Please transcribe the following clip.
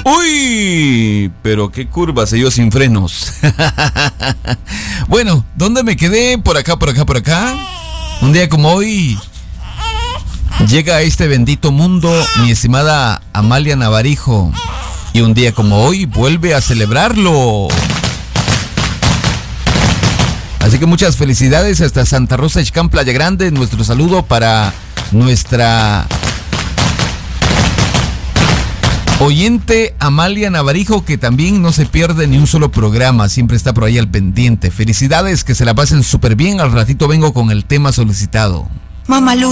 ¡Uy! Pero qué curva se dio sin frenos. Bueno, ¿dónde me quedé? Por acá. Un día como hoy llega a este bendito mundo mi estimada Amalia Navarijo. Y un día como hoy vuelve a celebrarlo. Así que muchas felicidades hasta Santa Rosa Xcán, Playa Grande. Nuestro saludo para nuestra oyente Amalia Navarijo, que también no se pierde ni un solo programa, siempre está por ahí al pendiente. Felicidades, que se la pasen súper bien. Al ratito vengo con el tema solicitado. Mamalu.